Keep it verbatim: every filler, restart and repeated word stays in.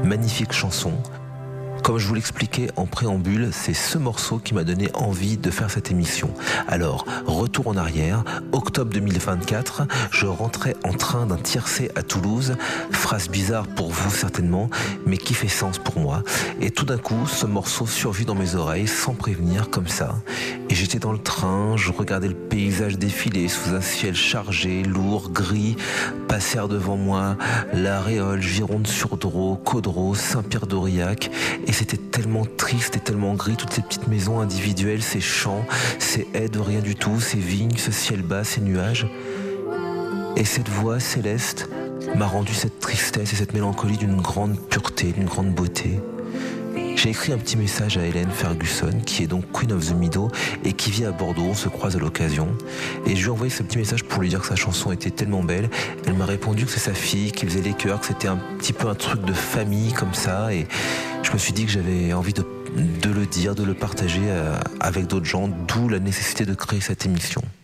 magnifique chanson. Comme je vous l'expliquais en préambule, c'est ce morceau qui m'a donné envie de faire cette émission. Alors, retour en arrière, octobre deux mille vingt-quatre, je rentrais en train d'un tiercé à Toulouse, phrase bizarre pour vous certainement, mais qui fait sens pour moi. Et tout d'un coup, ce morceau survit dans mes oreilles sans prévenir, comme ça. Et j'étais dans le train, je regardais le paysage défiler sous un ciel chargé, lourd, gris, passèrent devant moi l'Aréole, Gironde-sur-Dro, Caudreau, Saint-Pierre-d'Aurillac. Et c'était tellement triste et tellement gris, toutes ces petites maisons individuelles, ces champs, ces haies de rien du tout, ces vignes, ce ciel bas, ces nuages. Et cette voix céleste m'a rendu cette tristesse et cette mélancolie d'une grande pureté, d'une grande beauté. J'ai écrit un petit message à Hélène Ferguson, qui est donc Queen of the Meadow et qui vit à Bordeaux, on se croise à l'occasion. Et je lui ai envoyé ce petit message pour lui dire que sa chanson était tellement belle. Elle m'a répondu que c'est sa fille qui faisait les chœurs, que c'était un petit peu un truc de famille comme ça. Et je me suis dit que j'avais envie de, de le dire, de le partager avec d'autres gens, d'où la nécessité de créer cette émission.